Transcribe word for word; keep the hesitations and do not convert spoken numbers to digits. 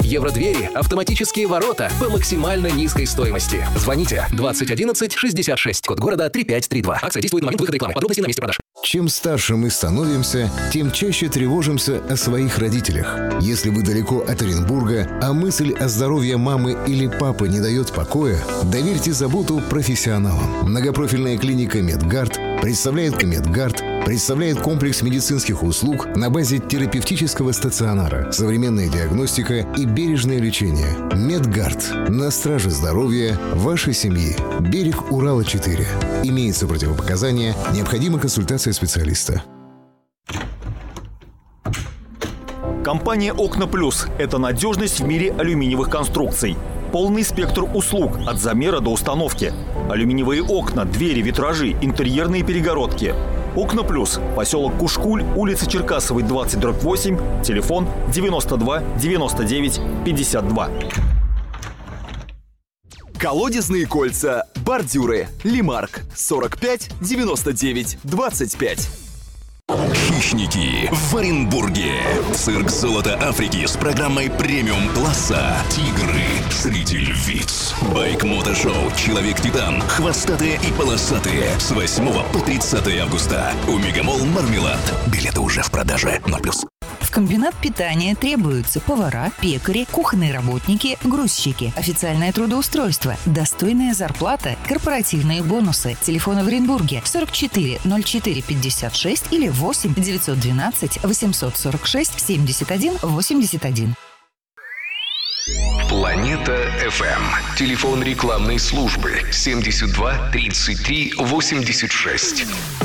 Евродвери, автоматические ворота по максимально низкой стоимости. Звоните двадцать одиннадцать шестьдесят шесть, код города три пять три два. Акция действует на момент выхода рекламы. Подробности на месте продаж. Чем старше мы становимся, тем чаще тревожимся о своих родителях. Если вы далеко от Оренбурга, а мысль о здоровье мамы или папы не дает покоя, доверьте заботу профессионалам. Многопрофильная клиника «Медгард» представляет «Медгард», представляет комплекс медицинских услуг на базе терапевтического стационара, современная диагностика и бережное лечение. «Медгард» на страже здоровья вашей семьи. Берег Урала четыре. Имеется противопоказания, необходима консультация специалиста. Компания «Окна Плюс» – это надежность в мире алюминиевых конструкций. Полный спектр услуг от замера до установки. Алюминиевые окна, двери, витражи, интерьерные перегородки. «Окна Плюс», поселок Кушкуль, улица Черкасовой, двадцать дробь восемь, телефон девяносто два девяносто девять пятьдесят два. Колодезные кольца, бордюры, Лимарк, сорок пять девяносто девять двадцать пять. Хищники в Оренбурге. Цирк «Золото Африки» с программой премиум-класса. Тигры среди львиц. Байк-мотошоу «Человек-титан». Хвостатые и полосатые. С восьмого по тридцатое августа. У Мегамолл Мармелад. Билеты уже в продаже. ноль плюс. В комбинат питания требуются повара, пекари, кухонные работники, грузчики, официальное трудоустройство, достойная зарплата, корпоративные бонусы. Телефоны в Оренбурге сорок четыре ноль четыре пятьдесят шесть или восемь девятьсот двенадцать восемьсот сорок шесть семьдесят один восемьдесят один. Планета эф эм. Телефон рекламной службы семьдесят два тридцать три восемьдесят шесть.